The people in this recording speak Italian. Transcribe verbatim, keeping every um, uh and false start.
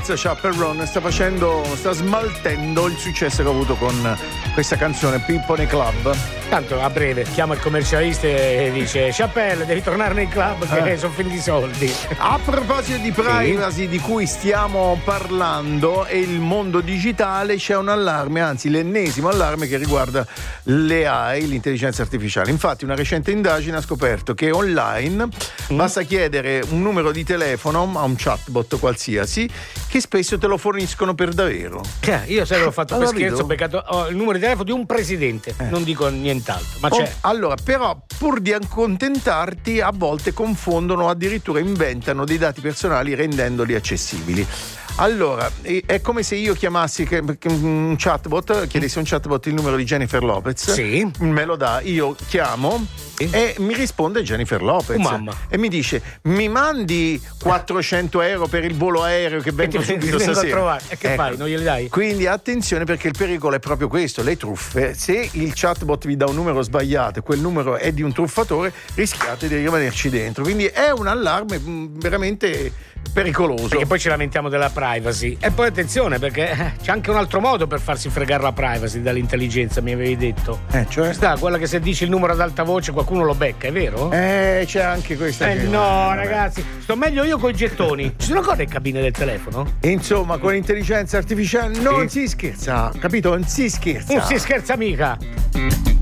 Records, Chappell Roan sta facendo, sta smaltendo il successo che ha avuto con questa canzone People nei Club. Tanto a breve chiama il commercialista e dice: Chappell, devi tornare nei club che eh. sono finiti i soldi. A proposito di privacy, sì, di cui stiamo parlando e il mondo digitale, c'è un allarme, anzi l'ennesimo allarme che riguarda le A I, l'intelligenza artificiale. Infatti una recente indagine ha scoperto che online mm. basta chiedere un numero di telefono a un chatbot qualsiasi che spesso te lo forniscono per davvero. Eh, io sai che l'ho fatto per scherzo, ho beccato ho il numero di telefono di un presidente, eh. non dico nient'altro, ma c'è. Oh, allora, però, pur di accontentarti, a volte confondono, addirittura inventano dei dati personali rendendoli accessibili. Allora, è come se io chiamassi un chatbot, chiedessi a un chatbot il numero di Jennifer Lopez, sì. me lo dà, io chiamo e mi risponde Jennifer Lopez, oh, mamma. E mi dice: mi mandi quattrocento euro per il volo aereo che vengo ti, subito ti stasera. A trovare. E che ecco. fai? Non glieli dai? Quindi attenzione, perché il pericolo è proprio questo, le truffe. Se il chatbot vi dà un numero sbagliato e quel numero è di un truffatore, rischiate di rimanerci dentro. Quindi è un allarme veramente pericoloso, perché poi ci lamentiamo della privacy. E poi attenzione, perché c'è anche un altro modo per farsi fregare la privacy dall'intelligenza, mi avevi detto. Eh, cioè? Sta quella che se dici il numero ad alta voce qualcuno lo becca, è vero? Eh, c'è anche questa. Eh che... no, ragazzi, sto meglio io con i gettoni. Ci sono cose in cabina del telefono? E insomma, con l'intelligenza artificiale non sì. si scherza, capito? Non si scherza. Non si scherza mica.